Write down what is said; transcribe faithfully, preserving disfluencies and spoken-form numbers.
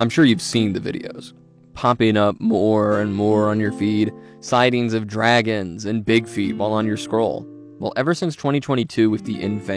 I'm sure you've seen the videos popping up more and more on your feed, sightings of dragons and big feet while on your scroll. Well, ever since twenty twenty-two with the invention